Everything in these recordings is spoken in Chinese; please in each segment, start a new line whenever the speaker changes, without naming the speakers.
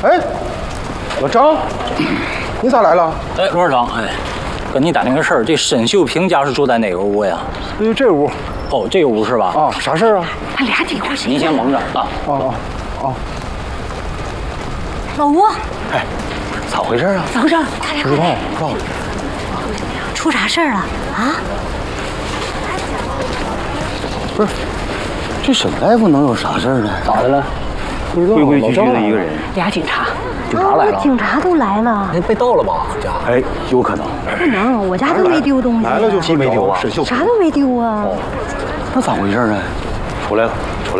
哎，老张，你咋来了？
哎，罗市长，哎，跟你打听个事儿，这沈秀平家是住在哪个屋呀？
这屋。
哦，这个屋是吧？
啊，啥事儿啊？
他俩几块钱？
您先蒙着啊。
哦。
老吴，
哎，咋回事啊？
咋回事？他俩
不知道，不知道。
出啥事儿了啊？
不是，这沈大夫能有啥事儿呢？
咋的了？
不知道，
规规矩矩的一个人。
俩警察。
警察来了。
警察都来了。
那被盗了吧？家？
哎，有可能。
不能，我家都没丢东西。
来了就说没丢啊。沈秀
啥都没丢啊。
哦，那咋回事呢？出来了。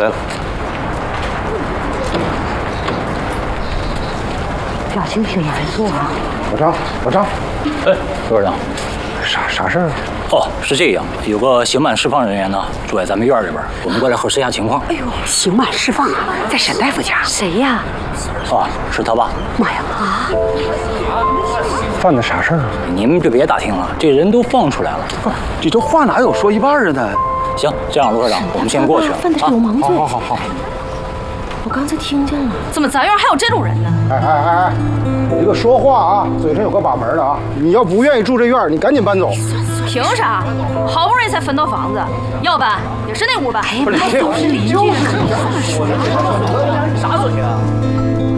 表情挺严肃啊。
老张。
哎，罗市长。
啥事儿啊？
哦，是这样，有个刑满释放人员呢，住在咱们院里边，我们过来核实一下情况。
哎呦，刑满释放啊，在沈大夫家。谁呀？
啊，是他爸。
妈呀啊！
犯的啥事儿啊？
你们就别打听了，这人都放出来了。
不是，你这话哪有说一半的呢？
行，这样，罗科长，我们先过去了。
犯的是流氓罪。
好。
我刚才听见了，怎么咱院还有这种人呢？
哎，你这个说话啊，嘴上有个把门的啊！你要不愿意住这院，你赶紧搬走。
凭啥？好不容易才分到房子，要搬也是那屋搬。
哎呀，都是邻居。
啥嘴啊？